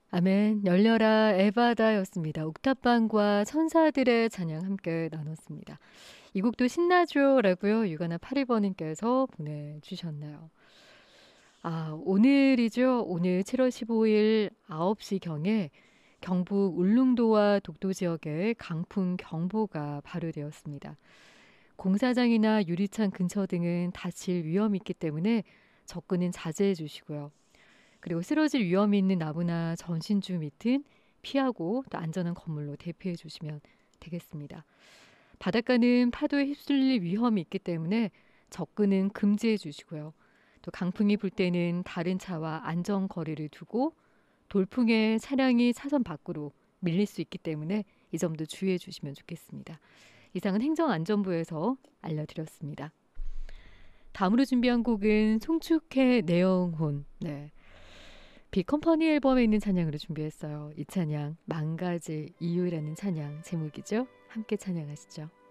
아멘. 열려라 에바다였습니다. 옥탑방과 천사들의 찬양 함께 나눴습니다. 이 곡도 신나죠? 라고요. 유가나 82번님께서 보내주셨나요? 오늘이죠. 오늘 7월 15일 9시경에 경북 울릉도와 독도 지역에 강풍 경보가 발효되었습니다. 공사장이나 유리창 근처 등은 다칠 위험이 있기 때문에 접근은 자제해 주시고요. 그리고 쓰러질 위험이 있는 나무나 전신주 밑은 피하고 또 안전한 건물로 대피해 주시면 되겠습니다. 바닷가는 파도에 휩쓸릴 위험이 있기 때문에 접근은 금지해 주시고요. 또 강풍이 불 때는 다른 차와 안전 거리를 두고 돌풍에 차량이 차선 밖으로 밀릴 수 있기 때문에 이 점도 주의해 주시면 좋겠습니다. 이상은 행정안전부에서 알려드렸습니다. 다음으로 준비한 곡은 송축의 내 영혼. 네. 비컴퍼니 앨범에 있는 찬양으로 준비했어요. 이 찬양 망가질 이유라는 찬양 제목이죠. 함께 찬양하시죠.